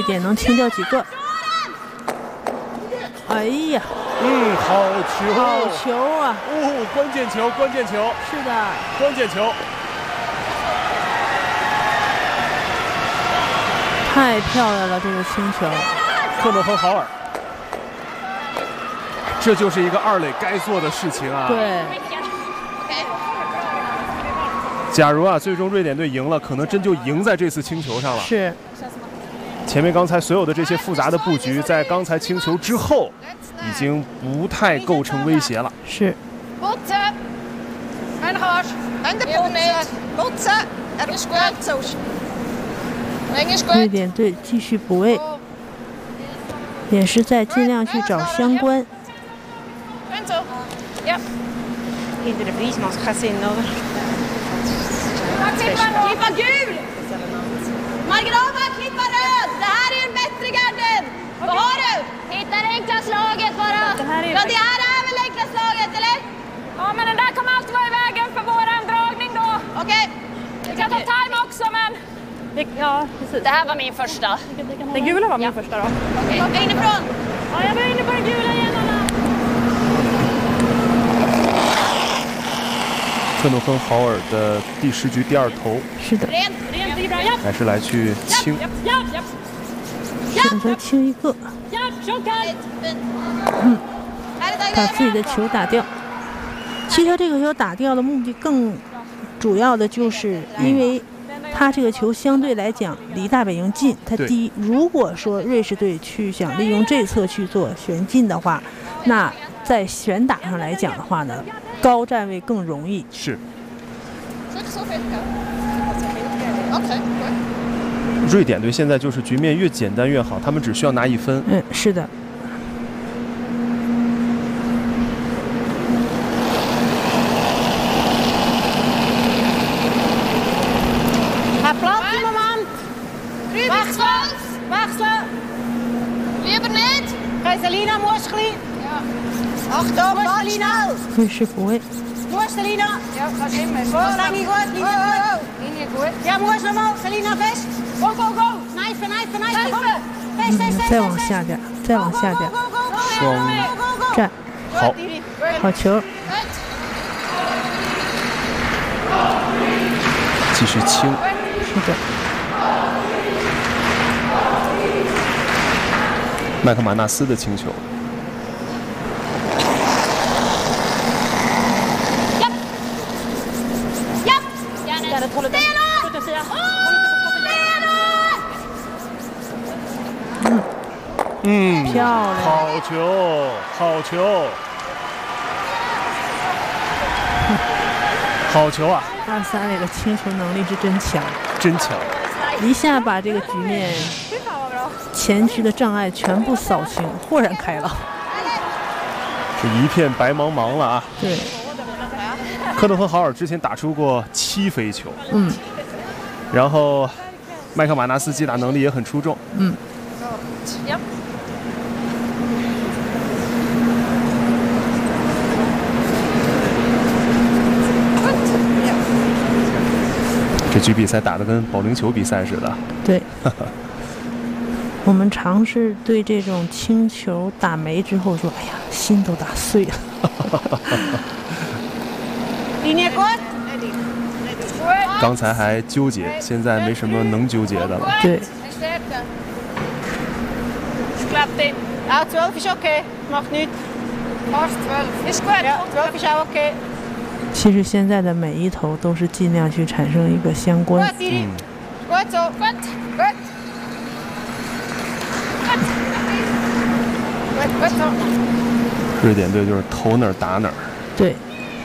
典能清掉几个？哎呀， 好球！ 好球啊！ 哦，关键球，关键球！ 是的， 关键球！ 太漂亮了，这个清球。 克诺芬豪尔，这就是一个二垒该做的事情啊！ 对。 假如啊，最终瑞典队赢了，可能真就赢在这次清球上了。 是。 前面刚才所有的这些复杂的布局，在刚才清球之后，已经不太构成威胁了。 是。瑞典队继续补位，也是在尽量去找相关。 Inte det Friesmans kasino. Klippa gul! Marginal, klippa röd! Det här är en bättre garden! Vad har du? Hitta det enkla slaget bara! Ja, det här är väl enkla slaget, eller? Ja, men den där kommer alltid vara i vägen för våran dragning då. Okej. Vi kan ta time också, men... Ja, precis. Det här var min första. Den gula var min första då. Okej, inifrån! Ja, jag var inne på den gula igen, Anna. 克诺芬豪尔的第10局第2投， 是的， 还是来去清， 选择清一个，把自己的球打掉。其实这个球打掉的目的更主要的就是因为他这个球相对来讲离大本营近，他第一，如果说瑞士队去想利用这侧去做旋进的话，那在旋打上来讲的话呢，高站位更容易。 是。瑞典队现在就是局面越简单越好，他们只需要拿1分。 是的。 Marcelina, Morskelin. Achtung, Morskelina. 瑞士补位。 Morskelina. Ja, ga eens in met. Lange goed, linie goed. Ja, Mors normaal. Selina vest. Go, go, go. Knijpen, knijpen, knijpen. 再往下点，再往下点。 双站。 好， 好球。 继续清。 是的。 麦克马纳斯的清球。 漂亮， 好球，好球，好球啊 ！23垒的清球能力是真强， 真强， 一下把这个局面前局的障碍全部扫清，豁然开朗。 是一片白茫茫了啊！ 对， 科诺芬豪尔之前打出过7飞球，然后麦克马纳斯击打能力也很出众，这局比赛打得跟保龄球比赛似的。 对。我们尝试对这种清球打没之后说，哎呀，心都打碎了。 刚才还纠结，现在没什么能纠结的了。 对。 Ja, 12 is oké. Mag niet. 12 is goed. Ja, 12 is ook oké. 其实现在的每一投都是尽量去产生一个相关。 Goed zo. Goed. 瑞典队就是投哪儿打哪儿。 对。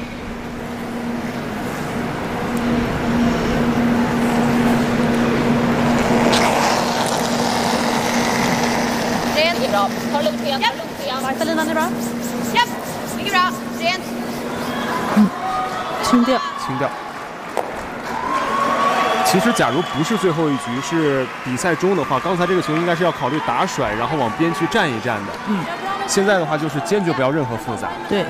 清掉。 清掉。其实，假如不是最后一局，是比赛中的话，刚才这个球应该是要考虑打甩，然后往边去站一站的。现在的话就是坚决不要任何复杂。 对。